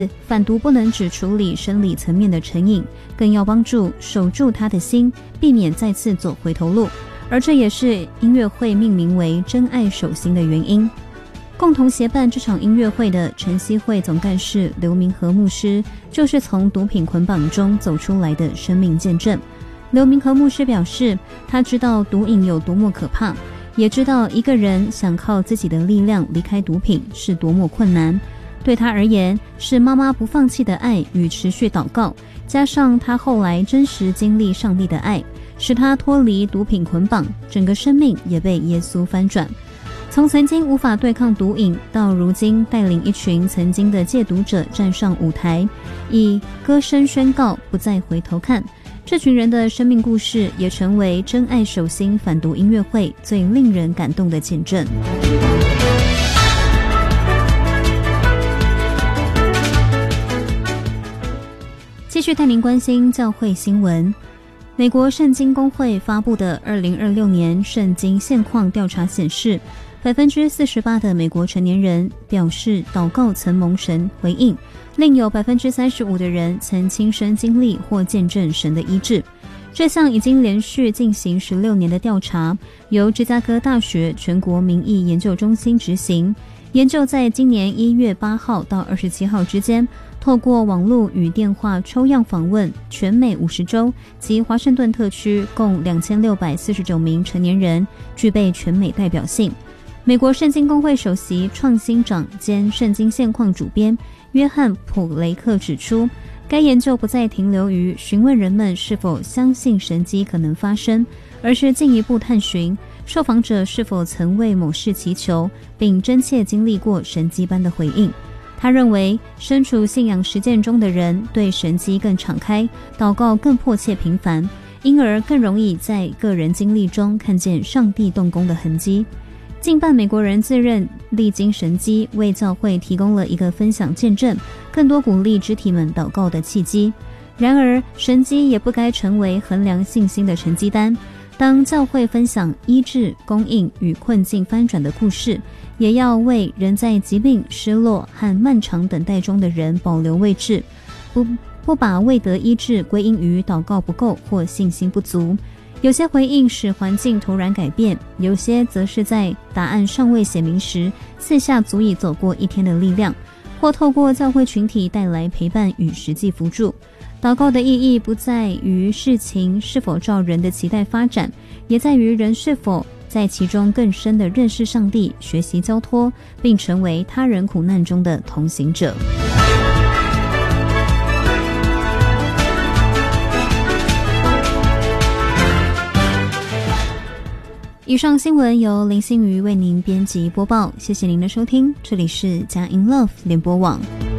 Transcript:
反毒不能只处理生理层面的成瘾，更要帮助守住他的心，避免再次走回头路。而这也是音乐会命名为真爱手心的原因。共同协办这场音乐会的晨曦会总干事刘明和牧师，就是从毒品捆绑中走出来的生命见证。刘明和牧师表示，他知道毒瘾有多么可怕，也知道一个人想靠自己的力量离开毒品是多么困难。对他而言，是妈妈不放弃的爱与持续祷告，加上他后来真实经历上帝的爱，使他脱离毒品捆绑，整个生命也被耶稣翻转。从曾经无法对抗毒瘾，到如今带领一群曾经的戒毒者站上舞台，以歌声宣告不再回头看。这群人的生命故事也成为真爱手心反毒音乐会最令人感动的见证。继续带您关心教会新闻。美国圣经公会发布的2026年圣经现况调查显示，48%的美国成年人表示祷告曾蒙神回应，另有35%的人曾亲身经历或见证神的医治。这项已经连续进行16年的调查，由芝加哥大学全国民意研究中心执行。研究在今年1月8号到27号之间，透过网络与电话抽样访问全美50州及华盛顿特区共2649名成年人，具备全美代表性。美国圣经公会首席创新长兼圣经现况主编约翰·普雷克指出，该研究不再停留于询问人们是否相信神迹可能发生，而是进一步探寻受访者是否曾为某事祈求，并真切经历过神迹般的回应。他认为，身处信仰实践中的人对神迹更敞开，祷告更迫切频繁，因而更容易在个人经历中看见上帝动工的痕迹。近半美国人自认历经神迹，为教会提供了一个分享见证、更多鼓励肢体们祷告的契机。然而，神迹也不该成为衡量信心的成绩单。当教会分享医治、供应与困境翻转的故事，也要为人在疾病、失落和漫长等待中的人保留位置，不把未得医治归因于祷告不够或信心不足。有些回应使环境突然改变，有些则是在答案尚未写明时，赐下足以走过一天的力量，或透过教会群体带来陪伴与实际辅助。祷告的意义不在于事情是否照人的期待发展，也在于人是否在其中更深地认识上帝，学习交托，并成为他人苦难中的同行者。以上新闻由林心瑜为您编辑播报，谢谢您的收听，这里是佳音 Love 联播网。